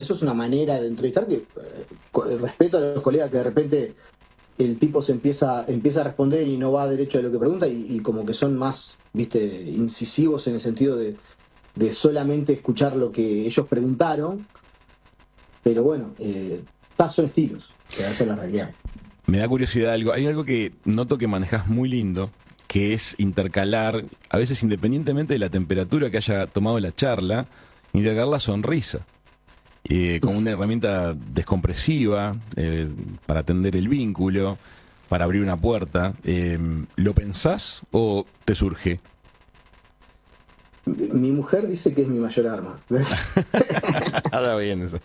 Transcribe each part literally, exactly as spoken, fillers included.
eso es una manera de entrevistar que, eh, con respeto a los colegas que de repente el tipo se empieza, empieza a responder y no va derecho a lo que pregunta y, y como que son más, viste, incisivos en el sentido de, de solamente escuchar lo que ellos preguntaron, pero bueno, eh, son estilos, que esa es la realidad. Me da curiosidad algo, hay algo que noto que manejas muy lindo, que es intercalar, a veces independientemente de la temperatura que haya tomado la charla, intercalar la sonrisa. Eh, como una herramienta descompresiva eh, para atender el vínculo, para abrir una puerta. Eh, ¿Lo pensás o te surge? Mi mujer dice que es mi mayor arma. Está bien eso.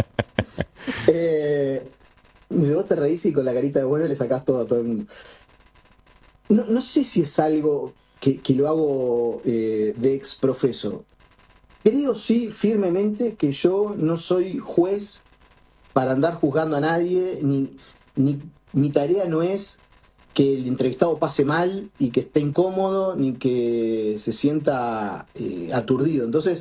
eh, vos te reís y con la carita de bueno le sacás todo a todo el mundo. No, no sé si es algo que, que lo hago eh, de exprofeso. Creo sí firmemente que yo no soy juez para andar juzgando a nadie, ni, ni mi tarea no es que el entrevistado pase mal y que esté incómodo, ni que se sienta eh, aturdido. Entonces,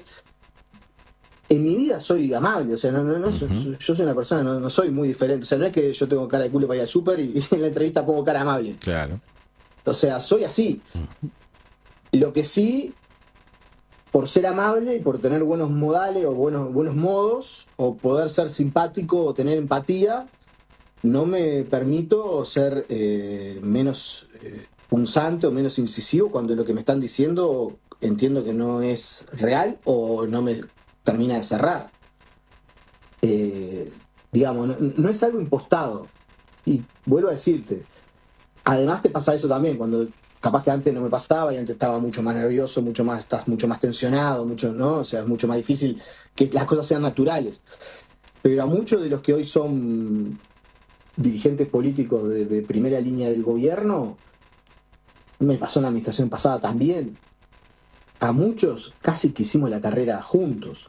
en mi vida soy amable, o sea, no, no, no, uh-huh. yo soy una persona, no, no soy muy diferente. O sea, no es que yo tengo cara de culo para ir al súper y, y en la entrevista pongo cara amable. Claro. O sea, soy así. Uh-huh. Lo que sí, por ser amable y por tener buenos modales o buenos, buenos modos, o poder ser simpático o tener empatía, no me permito ser eh, menos eh, punzante o menos incisivo cuando lo que me están diciendo entiendo que no es real o no me termina de cerrar. Eh, digamos, no, no es algo impostado. Y vuelvo a decirte, además te pasa eso también, cuando capaz que antes no me pasaba y antes estaba mucho más nervioso, mucho más, estás mucho más tensionado, mucho, ¿no? O sea, es mucho más difícil que las cosas sean naturales. Pero a muchos de los que hoy son dirigentes políticos de, de primera línea del gobierno, me pasó en la administración pasada también. A muchos casi que hicimos la carrera juntos.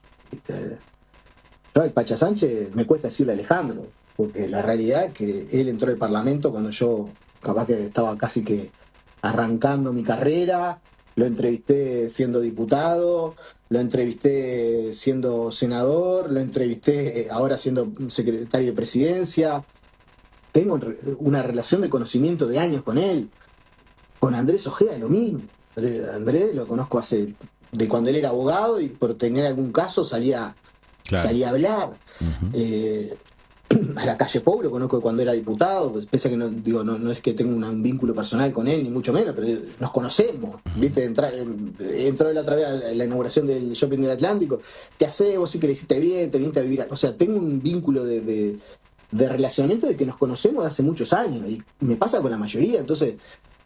Yo al Pacha Sánchez me cuesta decirle Alejandro, porque la realidad es que él entró al Parlamento cuando yo capaz que estaba casi que arrancando mi carrera, lo entrevisté siendo diputado, lo entrevisté siendo senador, lo entrevisté ahora siendo secretario de presidencia. Tengo una relación de conocimiento de años con él. Con Andrés Ojeda lo mismo. Andrés lo conozco hace de cuando él era abogado y por tener algún caso salía, claro. salía a hablar. Uh-huh. Eh, a la Calle Pou lo conozco de cuando era diputado, pues, pese a que no, digo, no, no es que tenga un vínculo personal con él, ni mucho menos, pero nos conocemos. Uh-huh. ¿Viste? Entra, entró él otra vez a la inauguración del Shopping del Atlántico. ¿Qué hacés? Vos sí que le hiciste bien, te viniste a vivir. A... O sea, tengo un vínculo de, de, de relacionamiento de que nos conocemos de hace muchos años. Y me pasa con la mayoría. Entonces,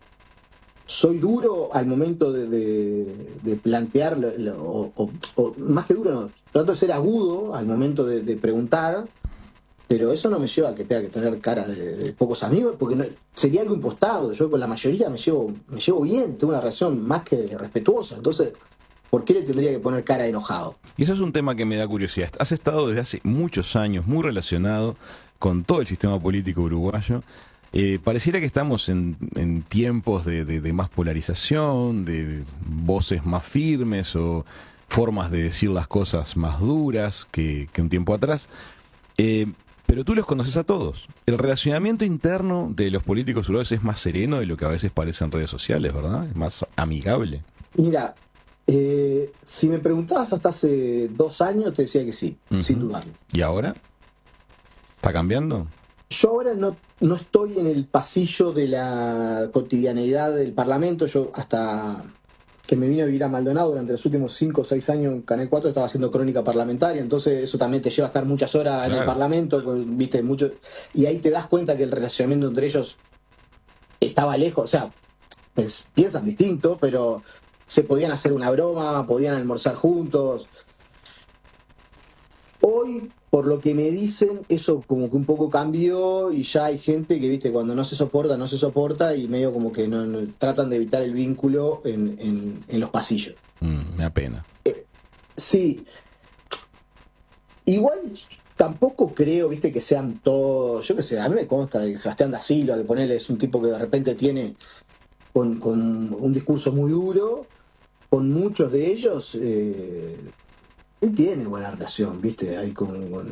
soy duro al momento de, de, de plantear, lo, lo, o, o, o más que duro, no, trato de ser agudo al momento de, de preguntar. Pero eso no me lleva a que tenga que tener cara de, de pocos amigos, porque no, sería algo impostado. Yo con la mayoría me llevo, me llevo bien, tengo una relación más que respetuosa. Entonces, ¿por qué le tendría que poner cara de enojado? Y eso es un tema que me da curiosidad. Has estado desde hace muchos años muy relacionado con todo el sistema político uruguayo. Eh, pareciera que estamos en, en tiempos de, de, de más polarización, de voces más firmes o formas de decir las cosas más duras que, que un tiempo atrás. Eh, Pero tú los conoces a todos. El relacionamiento interno de los políticos uruguayos es más sereno de lo que a veces parece en redes sociales, ¿verdad? Es más amigable. Mira, eh, si me preguntabas hasta hace dos años, te decía que sí, uh-huh. sin dudarlo. ¿Y ahora? ¿Está cambiando? Yo ahora no, no estoy en el pasillo de la cotidianeidad del Parlamento. Yo hasta que me vine a vivir a Maldonado durante los últimos cinco o seis años en Canal cuatro estaba haciendo crónica parlamentaria, entonces eso también te lleva a estar muchas horas claro. en el Parlamento, viste, mucho, y ahí te das cuenta que el relacionamiento entre ellos estaba lejos, o sea, pues, piensan distinto, pero se podían hacer una broma, podían almorzar juntos. Hoy, por lo que me dicen, eso como que un poco cambió y ya hay gente que, viste, cuando no se soporta, no se soporta y medio como que no, no tratan de evitar el vínculo en, en, en los pasillos. Mm, me da pena. Eh, sí. Igual tampoco creo, viste, que sean todos, yo qué sé, a mí me consta de que Sebastián da Silva, que ponerle es un tipo que de repente tiene con, con un discurso muy duro, con muchos de ellos... Eh, él tiene buena relación, ¿viste? Ahí con, con,